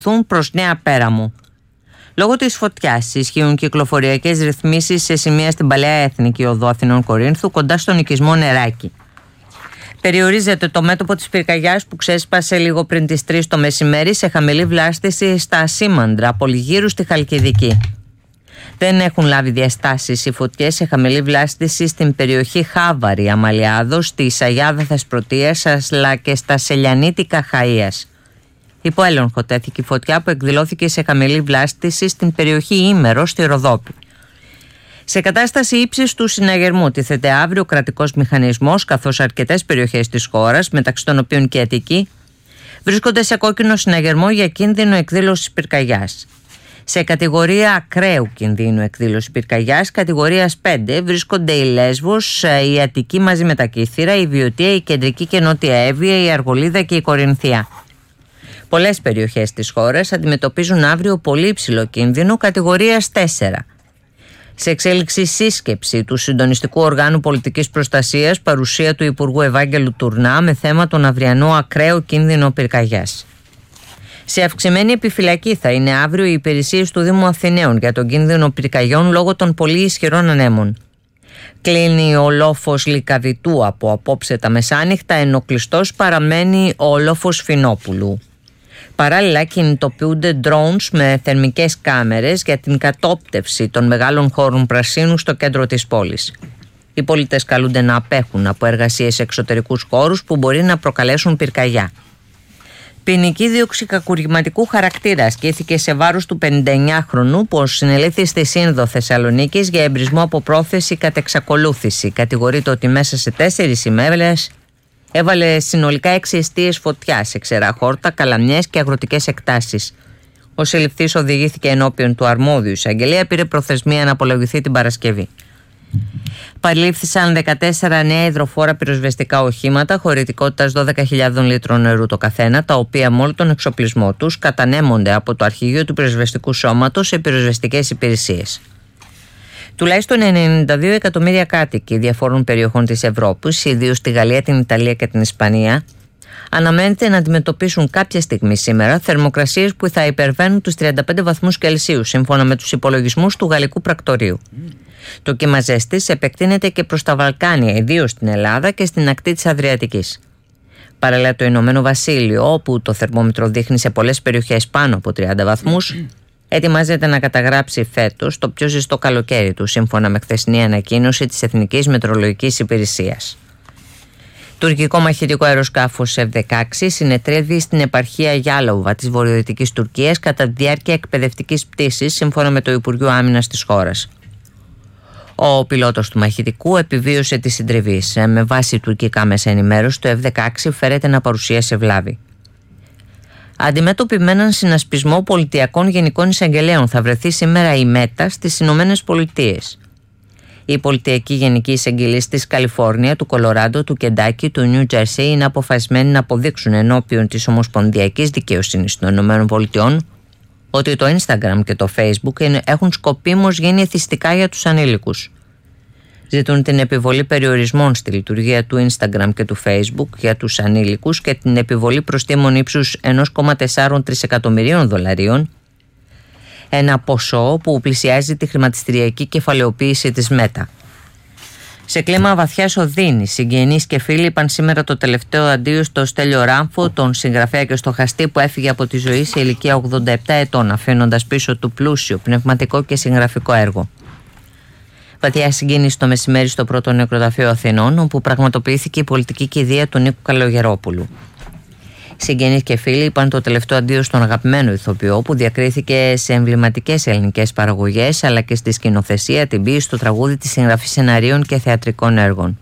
προς Νέα Πέραμο. Λόγω της φωτιάς ισχύουν κυκλοφοριακές ρυθμίσεις σε σημεία στην Παλαιά Εθνική Οδό Αθηνών Κορίνθου κοντά στον οικισμό Νεράκι. Περιορίζεται το μέτωπο της πυρκαγιάς που ξέσπασε λίγο πριν τις 3 το μεσημέρι σε χαμηλή βλάστηση στα Ασήμαντρα, Πολυγύρου στη Χαλκιδική. Δεν έχουν λάβει διαστάσεις οι φωτιές σε χαμηλή βλάστηση στην περιοχή Χάβαρη, Αμαλιάδος, στη Σαγιάδα Θεσπρωτείας αλλά και στα Σελιανίτικα Χαΐας. Υπό έλεγχο τέθηκε η φωτιά που εκδηλώθηκε σε χαμηλή βλάστηση στην περιοχή Ήμερο στη Ροδόπη. Σε κατάσταση ύψης του συναγερμού τίθεται αύριο ο κρατικός μηχανισμός, καθώς αρκετές περιοχές της χώρας, μεταξύ των οποίων και η Αττική, βρίσκονται σε κόκκινο συναγερμό για κίνδυνο εκδήλωσης πυρκαγιάς. Σε κατηγορία ακραίου κινδύνου εκδήλωση πυρκαγιάς, κατηγορίας 5, βρίσκονται η Λέσβος, η Αττική μαζί με τα Κύθυρα, η Βιωτία, η Κεντρική και Νότια Εύβοια, η Αργολίδα και η Κορινθία. Πολλές περιοχές της χώρας αντιμετωπίζουν αύριο πολύ υψηλό κίνδυνο κατηγορίας 4. Σε εξέλιξη σύσκεψη του Συντονιστικού Οργάνου Πολιτικής Προστασίας, παρουσία του Υπουργού Ευάγγελου Τουρνά με θέμα τον αυριανό ακραίο κίνδυνο πυρκαγιάς. Σε αυξημένη επιφυλακή θα είναι αύριο οι υπηρεσίες του Δήμου Αθηναίων για τον κίνδυνο πυρκαγιών λόγω των πολύ ισχυρών ανέμων. Κλείνει ο λόφος Λυκαβητού από απόψε τα μεσάνυχτα, ενώ κλειστός παραμένει ο λόφος Φινόπουλου. Παράλληλα κινητοποιούνται drones με θερμικές κάμερες για την κατόπτευση των μεγάλων χώρων πρασίνου στο κέντρο της πόλης. Οι πολίτες καλούνται να απέχουν από εργασίες σε εξωτερικούς χώρους που μπορεί να προκαλέσουν πυρκαγιά. Ποινική δίωξη κακουργηματικού χαρακτήρα ασκήθηκε σε βάρος του 59χρονου που συνελήφθη στη Σύνδο Θεσσαλονίκης για εμπρισμό από πρόθεση κατ' εξακολούθηση. Κατηγορείται ότι μέσα σε 4 ημέρες έβαλε συνολικά 6 εστίες φωτιά σε ξερά χόρτα, καλαμιές και αγροτικές εκτάσεις. Ο συλληφθής οδηγήθηκε ενώπιον του αρμόδιου εισαγγελέα, πήρε προθεσμία να απολογηθεί την Παρασκευή. Παρλήφθησαν 14 νέα υδροφόρα πυροσβεστικά οχήματα χωρητικότητας 12.000 λίτρων νερού το καθένα, τα οποία με όλο τον εξοπλισμό τους κατανέμονται από το Αρχηγείο του Πυροσβεστικού Σώματος σε πυροσβεστικές υπηρεσίες. Τουλάχιστον 92 εκατομμύρια κάτοικοι διαφόρων περιοχών της Ευρώπης, ιδίως στη Γαλλία, την Ιταλία και την Ισπανία, αναμένεται να αντιμετωπίσουν κάποια στιγμή σήμερα θερμοκρασίες που θα υπερβαίνουν τους 35 βαθμούς Κελσίου, σύμφωνα με τους υπολογισμούς του Γαλλικού Πρακτορείου. Το κύμα ζέστης επεκτείνεται και προς τα Βαλκάνια, ιδίως στην Ελλάδα και στην ακτή της Αδριατικής. Παράλληλα, το Ηνωμένο Βασίλειο, όπου το θερμόμετρο δείχνει σε πολλές περιοχές πάνω από 30 βαθμούς, ετοιμάζεται να καταγράψει φέτος το πιο ζεστό καλοκαίρι του, σύμφωνα με χθεσινή ανακοίνωση της Εθνικής Μετεωρολογικής Υπηρεσίας. Τουρκικό μαχητικό αεροσκάφος F-16 συνετρέβη στην επαρχία Γιάλοβα της βορειοδυτικής Τουρκίας κατά τη διάρκεια εκπαιδευτικής πτήσης, σύμφωνα με το Υπουργείο Άμυνας της χώρας. Ο πιλότος του μαχητικού επιβίωσε τη συντριβή. Με βάση τουρκικά μέσα ενημέρωση, το F-16 φέρεται να παρουσίασε βλάβη. Αντιμέτωποι με έναν συνασπισμό πολιτιακών γενικών εισαγγελέων θα βρεθεί σήμερα η ΜΕΤΑ στις Ηνωμένες Πολιτείες. Οι πολιτιακοί γενικοί εισαγγελείς της Καλιφόρνια, του Κολοράντο, του Κεντάκι, του Νιου Τζέρσι είναι αποφασισμένοι να αποδείξουν ενώπιον της Ομοσπονδιακής Δικαιοσύνης των Ηνωμένων Πολιτειών ότι το Instagram και το Facebook έχουν σκοπίμως γίνει εθιστικά για τους ανήλικους. Ζητούν την επιβολή περιορισμών στη λειτουργία του Instagram και του Facebook για τους ανήλικους και την επιβολή προστίμων ύψους 1,4 τρισεκατομμυρίων δολαρίων, ένα ποσό που πλησιάζει τη χρηματιστηριακή κεφαλαιοποίηση της ΜΕΤΑ. Σε κλίμα βαθιάς οδύνης, συγγενείς και φίλοι είπαν σήμερα το τελευταίο αντίο στο Στέλιο Ράμφο, τον συγγραφέα και στοχαστή που έφυγε από τη ζωή σε ηλικία 87 ετών, αφήνοντας πίσω του πλούσιο πνευματικό και συγγραφικό έργο. Βαθιά συγκίνηση το μεσημέρι στο πρώτο νεκροταφείο Αθηνών, όπου πραγματοποιήθηκε η πολιτική κηδεία του Νίκου Καλογερόπουλου. Συγγενείς και φίλοι είπαν το τελευταίο αντίο στον αγαπημένο ηθοποιό που διακρίθηκε σε εμβληματικές ελληνικές παραγωγές αλλά και στη σκηνοθεσία, την ποίηση, στο τραγούδι, τη συγγραφή σεναρίων και θεατρικών έργων.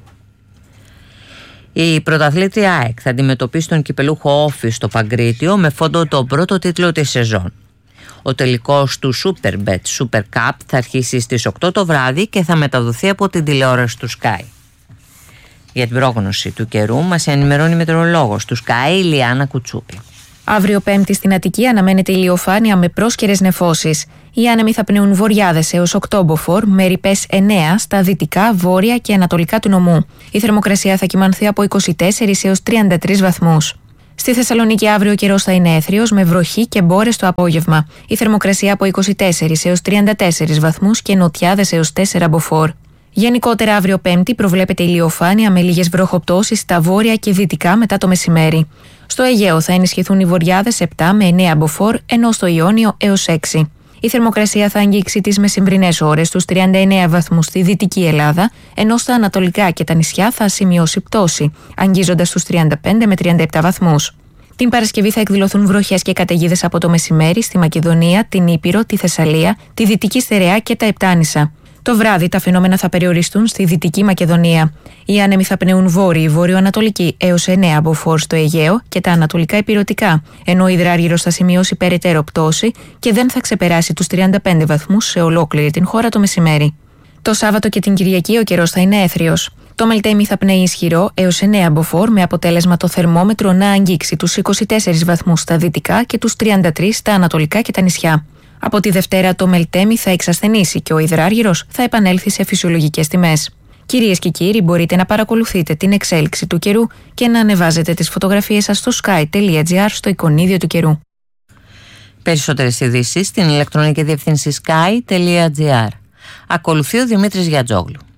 Η πρωταθλήτρια ΑΕΚ θα αντιμετωπίσει τον κυπελούχο Όφη στο Παγκρίτιο με φόντο τον πρώτο τίτλο της σεζόν. Ο τελικός του Superbet Super Cup θα αρχίσει στις 8 το βράδυ και θα μεταδοθεί από την τηλεόραση του Sky. Για την πρόγνωση του καιρού μας ενημερώνει η μετεωρολόγος του Sky, η Λιάννα Κουτσούπη. Αύριο Πέμπτη στην Αττική αναμένεται ηλιοφάνεια με πρόσκαιρες νεφώσεις. Οι άνεμοι θα πνέουν βορειάδες έως 8 μποφόρ, με ρηπές 9 στα δυτικά, βόρεια και ανατολικά του νομού. Η θερμοκρασία θα κυμανθεί από 24 έως 33 βαθμούς. Στη Θεσσαλονίκη αύριο ο καιρός θα είναι έθριος με βροχή και μπόρες το απόγευμα. Η θερμοκρασία από 24 έως 34 βαθμούς και νοτιάδες έως 4 μποφόρ. Γενικότερα αύριο Πέμπτη προβλέπεται ηλιοφάνεια με λίγες βροχοπτώσεις στα βόρεια και δυτικά μετά το μεσημέρι. Στο Αιγαίο θα ενισχυθούν οι βορειάδες 7 με 9 μποφόρ, ενώ στο Ιόνιο έως 6. Η θερμοκρασία θα αγγίξει τις μεσημβρινές ώρες στους 39 βαθμούς στη Δυτική Ελλάδα, ενώ στα ανατολικά και τα νησιά θα σημειώσει πτώση, αγγίζοντας στους 35 με 37 βαθμούς. Την Παρασκευή θα εκδηλωθούν βροχές και καταιγίδες από το μεσημέρι στη Μακεδονία, την Ήπειρο, τη Θεσσαλία, τη Δυτική Στερεά και τα Επτάνησα. Το βράδυ τα φαινόμενα θα περιοριστούν στη Δυτική Μακεδονία. Οι άνεμοι θα πνέουν βόρειοι, βορειοανατολικοί έως 9 μποφόρ στο Αιγαίο και τα ανατολικά ηπειρωτικά, ενώ ο υδράργυρος θα σημειώσει περαιτέρω πτώση και δεν θα ξεπεράσει τους 35 βαθμούς σε ολόκληρη την χώρα το μεσημέρι. Το Σάββατο και την Κυριακή ο καιρός θα είναι έθριος. Το Μελτέμι θα πνέει ισχυρό έως 9 μποφόρ, με αποτέλεσμα το θερμόμετρο να αγγίξει τους 24 βαθμούς στα δυτικά και τους 33 στα ανατολικά και τα νησιά. Από τη Δευτέρα το Μελτέμι θα εξασθενήσει και ο υδράργυρος θα επανέλθει σε φυσιολογικές τιμές. Κυρίες και κύριοι, μπορείτε να παρακολουθείτε την εξέλιξη του καιρού και να ανεβάζετε τις φωτογραφίες σας στο sky.gr στο εικονίδιο του καιρού. Περισσότερες ειδήσεις στην ηλεκτρονική διεύθυνση sky.gr. Ακολουθεί ο Δημήτρης Γιατζόγλου.